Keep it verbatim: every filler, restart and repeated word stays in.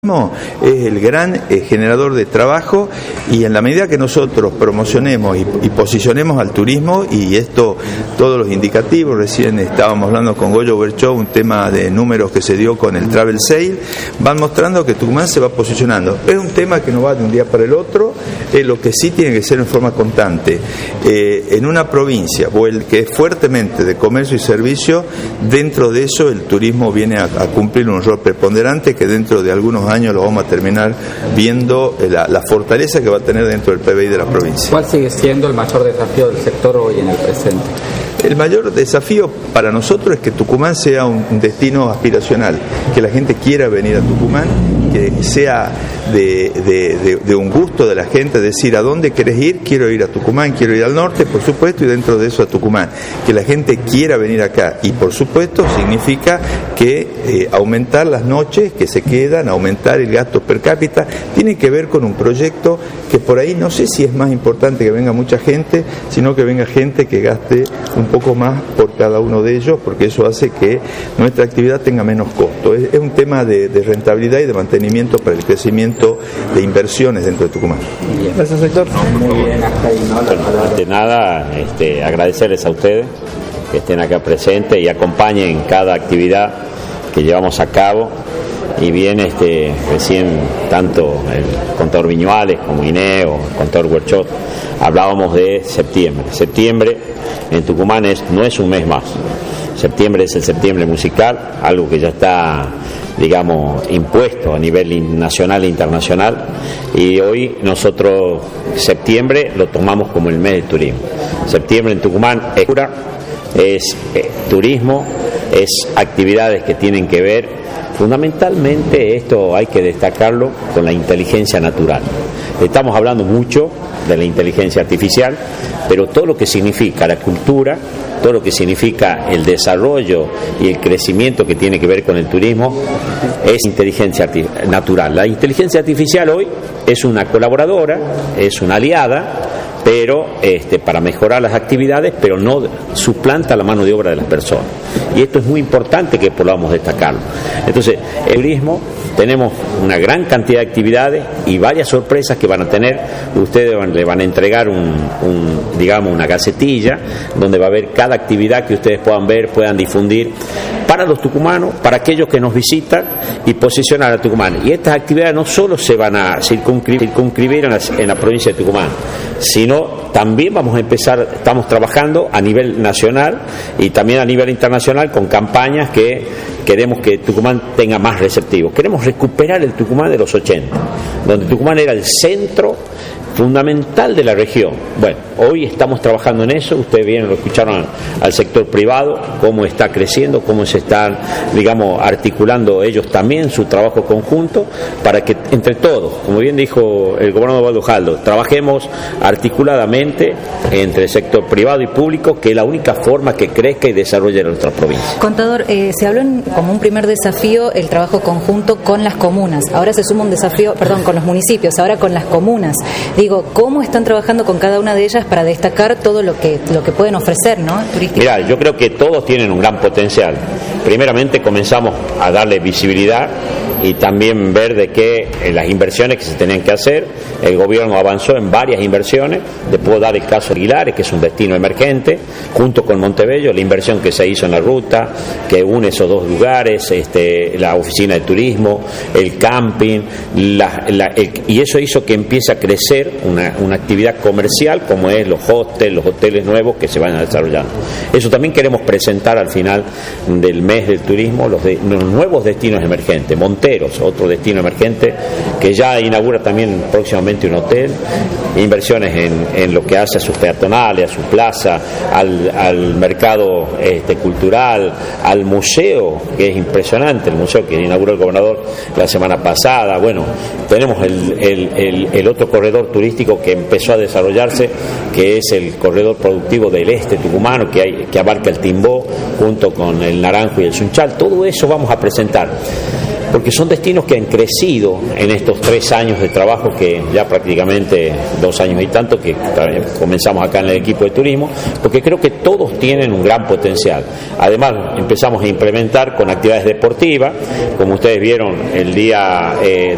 Es el gran eh, generador de trabajo, y en la medida que nosotros promocionemos y, y posicionemos al turismo, y esto, todos los indicativos, recién estábamos hablando con Goyo Berchó, un tema de números que se dio con el Travel Sale, van mostrando que Tucumán se va posicionando. Es un tema que no va de un día para el otro, es lo que sí tiene que ser en forma constante. Eh, en una provincia, o el que es fuertemente de comercio y servicio, dentro de eso el turismo viene a, a cumplir un rol preponderante que dentro de algunos años lo vamos a terminar viendo la, la fortaleza que va a tener dentro del P B I de la provincia. ¿Cuál sigue siendo el mayor desafío del sector hoy en el presente? El mayor desafío para nosotros es que Tucumán sea un destino aspiracional, que la gente quiera venir a Tucumán, que sea de, de, de, de un gusto de la gente decir a dónde querés ir, quiero ir a Tucumán, quiero ir al norte, por supuesto, y dentro de eso a Tucumán, que la gente quiera venir acá, y por supuesto significa que eh, aumentar las noches que se quedan, aumentar el gasto per cápita, tiene que ver con un proyecto que por ahí no sé si es más importante que venga mucha gente, sino que venga gente que gaste un poco más por cada uno de ellos, porque eso hace que nuestra actividad tenga menos costo. Es, es un tema de, de rentabilidad y de mantenimiento para el crecimiento de inversiones dentro de Tucumán. Gracias, sector. Muy bien. Bueno, ante nada, este, agradecerles a ustedes que estén acá presentes y acompañen cada actividad que llevamos a cabo. Y bien, este, recién tanto el contador Viñuales como Inés o el contador Huerchot hablábamos de septiembre. Septiembre en Tucumán es, no es un mes más. Septiembre es el septiembre musical, algo que ya está, digamos, impuesto a nivel nacional e internacional, y hoy nosotros septiembre lo tomamos como el mes del turismo. Septiembre en Tucumán es, es eh, turismo, es actividades que tienen que ver, fundamentalmente esto hay que destacarlo, con la inteligencia natural. Estamos hablando mucho de la inteligencia artificial, pero todo lo que significa la cultura, todo lo que significa el desarrollo y el crecimiento que tiene que ver con el turismo es inteligencia natural. La inteligencia artificial hoy es una colaboradora, es una aliada, pero este, para mejorar las actividades, pero no suplanta la mano de obra de las personas. Y esto es muy importante que podamos destacarlo. Entonces, el turismo, tenemos una gran cantidad de actividades y varias sorpresas que van a tener. Ustedes van, le van a entregar un, un, digamos, una gacetilla donde va a haber cada actividad que ustedes puedan ver, puedan difundir para los tucumanos, para aquellos que nos visitan, y posicionar a Tucumán. Y estas actividades no solo se van a circunscribir, circunscribir en, la, en la provincia de Tucumán, sino también vamos a empezar, estamos trabajando a nivel nacional y también a nivel internacional con campañas que queremos que Tucumán tenga más receptivos. Queremos recuperar el Tucumán de los ochenta, donde Tucumán era el centro fundamental de la región. Bueno, hoy estamos trabajando en eso. Ustedes bien lo escucharon al sector privado, cómo está creciendo, cómo se están, digamos, articulando ellos también su trabajo conjunto, para que entre todos, como bien dijo el gobernador Osvaldo Jaldo, trabajemos articuladamente entre el sector privado y público, que es la única forma que crezca y desarrolle nuestra provincia. Contador, eh, se habló en, como un primer desafío el trabajo conjunto con las comunas. Ahora se suma un desafío, perdón, con los municipios, ahora con las comunas. Digo, ¿cómo están trabajando con cada una de ellas para destacar todo lo que lo que pueden ofrecer, ¿no? Turístico. Mirá, yo creo que todos tienen un gran potencial. Primeramente comenzamos a darle visibilidad y también ver de qué eh, las inversiones que se tenían que hacer. El gobierno avanzó en varias inversiones. Le puedo dar el caso de Aguilares, que es un destino emergente, junto con Montebello, la inversión que se hizo en la ruta, que une esos dos lugares, este, la oficina de turismo, el camping, la, la, el, y eso hizo que empiece a crecer una, una actividad comercial, como es los hostels, los hoteles nuevos que se van a desarrollar. Eso también queremos presentar al final del mes del turismo, los, de, los nuevos destinos emergentes. Montebello, otro destino emergente que ya inaugura también próximamente un hotel, inversiones en, en lo que hace a sus peatonales, a su plaza, al, al mercado este, cultural, al museo, que es impresionante, el museo que inauguró el gobernador la semana pasada. Bueno, tenemos el, el, el, el otro corredor turístico que empezó a desarrollarse, que es el corredor productivo del este tucumano, que, hay, que abarca el Timbó junto con el Naranjo y el Sunchal. Todo eso vamos a presentar, porque son destinos que han crecido en estos tres años de trabajo, que ya prácticamente dos años y tanto que comenzamos acá en el equipo de turismo, porque creo que todos tienen un gran potencial. Además, empezamos a implementar con actividades deportivas, como ustedes vieron el día eh,